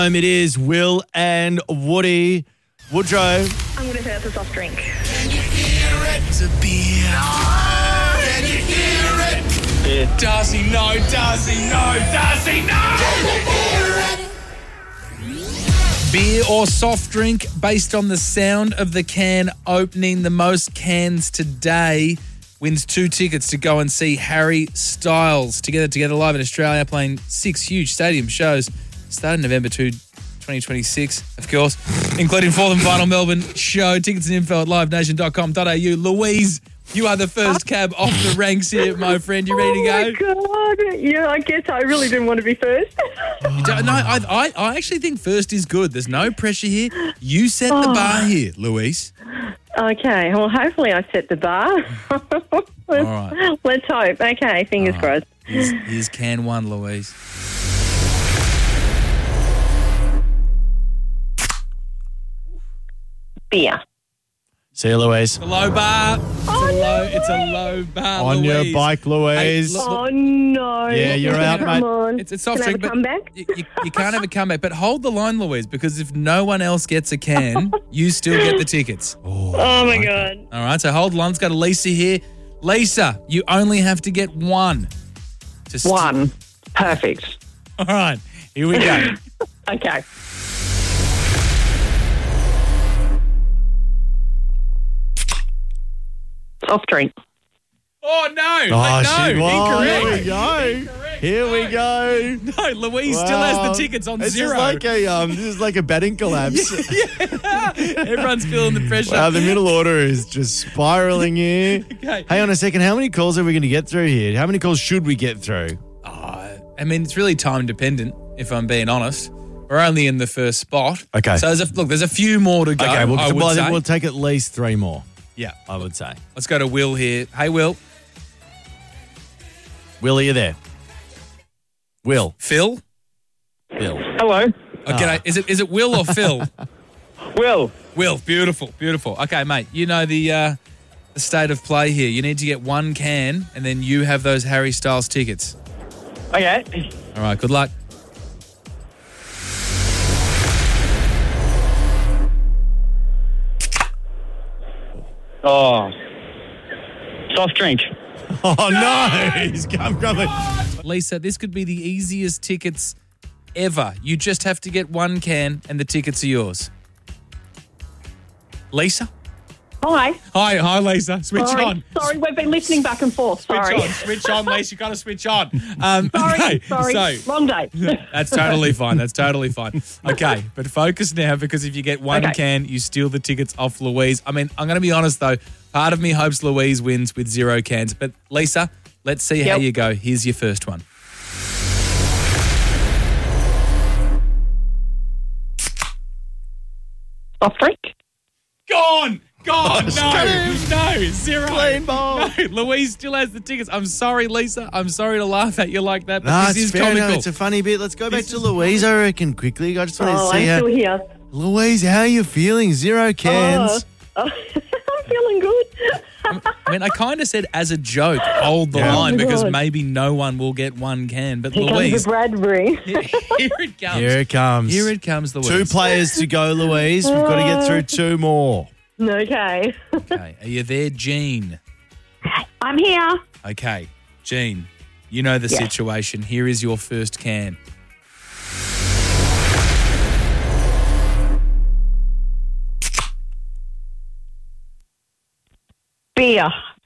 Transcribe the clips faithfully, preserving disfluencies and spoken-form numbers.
Um, it is Will and Woody. Woodrow. I'm going to say it's a soft drink. Can you hear it? It's a beer. No. Can you hear it? Beer. Darcy, no. Darcy, no. Darcy, no. Can you hear it? Beer or soft drink based on the sound of the can opening. The most cans today wins two tickets to go and see Harry Styles. Together, Together Live in Australia, playing six huge stadium shows. Starting November second, twenty twenty-six, of course, including fourth and final Melbourne show. Tickets and info at live nation dot com dot a u. Louise, you are the first cab off the ranks here, my friend. You ready to go? Oh, my God. Yeah, I guess I really didn't want to be first. You don't, no, I, I, I actually think first is good. There's no pressure here. You set the Oh. bar here, Louise. Okay, well, hopefully I set the bar. let's, All right. let's hope. Okay, fingers All right. crossed. Here's, here's can one, Louise. Beer. See you, Louise. The low bar. It's Oh, a low. no. It's a low bar. On your Louise. bike, Louise. Hey, look- Oh, no. Yeah, you're out, Come mate. on. It's a soft Can I have drink, a but comeback? You, you, you can't have a comeback. But hold the line, Louise, because if no one else gets a can, you still get the tickets. Oh, my God. All right, so hold the line. Let's go to Lisa here. Lisa, you only have to get one. Just One. Perfect. All right, here we go. Okay. Soft drink. Oh, no. Oh, no, she won. Here we incorrect. go. Here we go. No, Louise still has Wow. the tickets on this zero. Is like a, um, this is like a batting collapse. Everyone's feeling the pressure. Wow, the middle order is just spiraling here. Okay. Hang on a second. How many calls are we going to get through here? How many calls should we get through? Oh, I mean, it's really time dependent, if I'm being honest. We're only in the first spot. Okay. So, there's a, look, there's a few more to go, Okay, well, I would well, I say. think we'll take at least three more, yeah. I would say. Let's go to Will here. Hey, Will. Will, are you there? Will. Phil? Bill. Hello. Okay, is it is it Will or Phil? Will. Will, beautiful, beautiful. Okay, mate, you know the uh, the state of play here. You need to get one can, and then you have those Harry Styles tickets. Okay. All right, good luck. Oh. Soft drink. Oh, no. He's come from Lisa, this could be the easiest tickets ever. You just have to get one can, and the tickets are yours. Lisa? Hi. Hi, hi, Lisa. Switch Sorry. on. Sorry, we've been listening back and forth. Switch Sorry. on, switch on, Lisa. You got to switch on. Um, Sorry, okay, sorry. So, Wrong day. that's totally fine. That's totally fine. Okay, but focus now, because if you get one Okay. can, you steal the tickets off Louise. I mean, I'm going to be honest, though. Part of me hopes Louise wins with zero cans. But, Lisa, let's see how Yep. you go. Here's your first one. Soft drink. Gone! Gone! No! Australian. No! Zero! Clean ball. No, Louise still has the tickets. I'm sorry, Lisa. I'm sorry to laugh at you like that, but Nah, this it's is fair comical. enough. It's a funny bit. Let's go back This to is- Louise, I reckon, quickly. I just want Oh, to see I'm how... still here. Louise, how are you feeling? Zero cans. Oh, I'm feeling good. I mean, I kind of said as a joke, hold the Yeah. line, Oh, my because God. maybe no one will get one can. But Here comes Louise, the Bradbury. here it comes. Here it comes. Here it comes, Louise. Two players to go, Louise. We've got to get through two more. Okay. Okay, are you there, Jean? I'm here. Okay, Jean, you know the Yeah. situation. Here is your first can. Beer.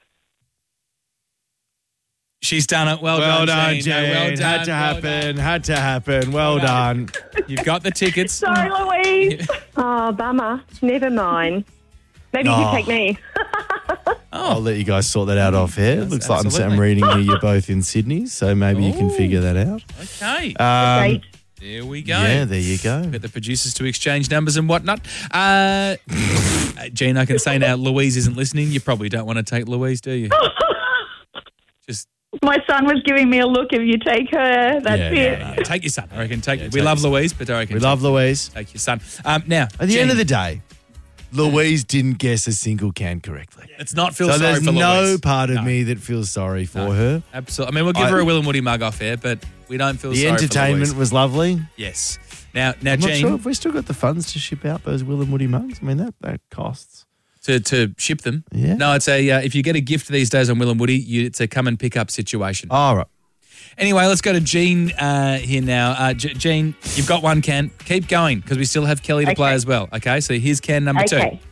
She's done it. Well, Well done, done, Jean. No, Jane. well done. Had to well happen. Had to happen. Well Well done. done. You've got the tickets. Sorry, Louise. Oh, bummer. Never mind. Maybe you Oh. take me. I'll let you guys sort that out off here. Looks like I'm, I'm absolutely. reading here you're both in Sydney, so maybe you can Ooh. figure that out. Okay. Um, Great. There we go. yeah, there you go. Get the producers to exchange numbers and whatnot. Uh, Jean, I can say now, Louise isn't listening. You probably don't want to take Louise, do you? Just My son was giving me a look. If you take her, that's Yeah, it. no, no. take your son. I reckon take. Yeah, we take love your son. Louise, but I reckon We love Louise. take your son. Um, now, At the Jean, end of the day, Louise didn't guess a single can correctly. It's not feel So sorry there's for no Louise. part of No. me that feels sorry for her. Absolutely. I mean, we'll give I- her a Will and Woody mug off air, but we don't feel The sorry entertainment for Louise. was lovely. Yes. Now, now, I'm not Gene, sure if we've still got the funds to ship out those Will and Woody mugs. I mean, that, that costs. to, to ship them. Yeah. No, it's a uh, if you get a gift these days on Will and Woody, you, it's a come and pick up situation. All right. Anyway, let's go to Gene uh, here now. Uh, G- Gene, you've got one can. Keep going because we still have Kelly to play Okay. as well. Okay, so here's can number two. Okay.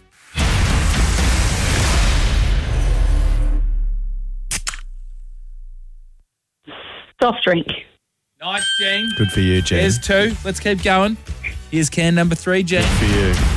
Soft drink. Nice, Gene. Good for you, Jen. There's two. Let's keep going. Here's can number three, Gene. For you.